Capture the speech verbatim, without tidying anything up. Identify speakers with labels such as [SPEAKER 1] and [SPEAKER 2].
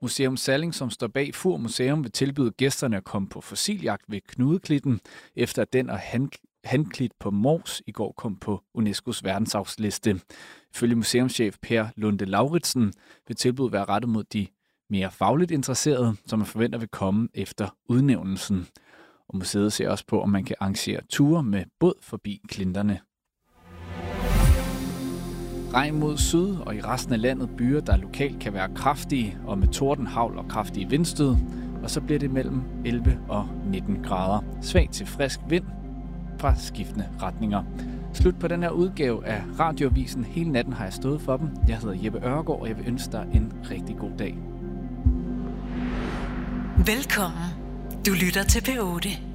[SPEAKER 1] Museum Salling, som står bag Fur Museum, vil tilbyde gæsterne at komme på fossiljagt ved Knudeklitten, efter at den og han Hanklit på Mors i går kom på UNESCO's verdensarvsliste. Ifølge museumschef Per Lunde Lauritsen vil tilbuddet være rettet mod de mere fagligt interesserede, som man forventer vil komme efter udnævnelsen. Og museet ser også på, om man kan arrangere ture med båd forbi klinterne. Regn mod syd og i resten af landet byer, der lokalt kan være kraftige, og med torden, hagl og kraftige vindstød. Og så bliver det mellem elleve og nitten grader. Svag til frisk vind fra skiftende retninger. Slut på den her udgave af Radioavisen. Hele natten har jeg stået for dem. Jeg hedder Jeppe Ørgaard, og jeg vil ønske dig en rigtig god dag.
[SPEAKER 2] Velkommen. Du lytter til P otte.